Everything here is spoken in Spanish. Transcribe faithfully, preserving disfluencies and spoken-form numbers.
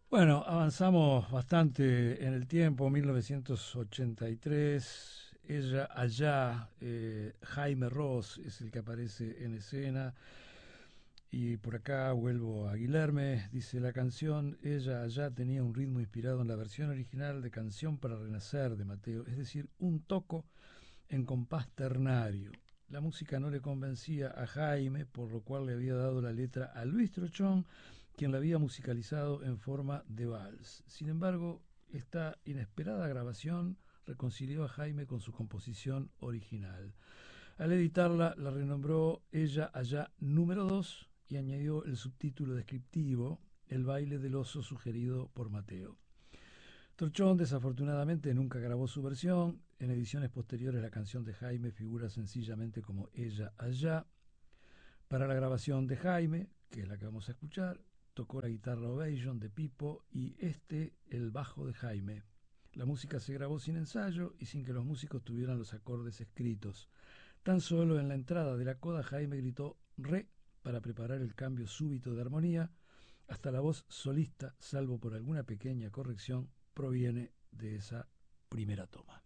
Bueno, avanzamos bastante en el tiempo, mil novecientos ochenta y tres, ella allá, eh, Jaime Ross es el que aparece en escena, y por acá vuelvo a Guilherme, dice la canción, ella allá tenía un ritmo inspirado en la versión original de Canción para Renacer de Mateo, es decir, un toco en compás ternario. La música no le convencía a Jaime, por lo cual le había dado la letra a Luis Trochón, quien la había musicalizado en forma de vals. Sin embargo, esta inesperada grabación reconcilió a Jaime con su composición original. Al editarla, la renombró Ella Allá número dos y añadió el subtítulo descriptivo El baile del oso sugerido por Mateo. Trochón desafortunadamente nunca grabó su versión. En ediciones posteriores la canción de Jaime figura sencillamente como Ella Allá. Para la grabación de Jaime, que es la que vamos a escuchar, tocó la guitarra Ovation de Pipo y este el bajo de Jaime. La música se grabó sin ensayo y sin que los músicos tuvieran los acordes escritos. Tan solo en la entrada de la coda Jaime gritó re para preparar el cambio súbito de armonía. Hasta la voz solista, salvo por alguna pequeña corrección, proviene de esa primera toma.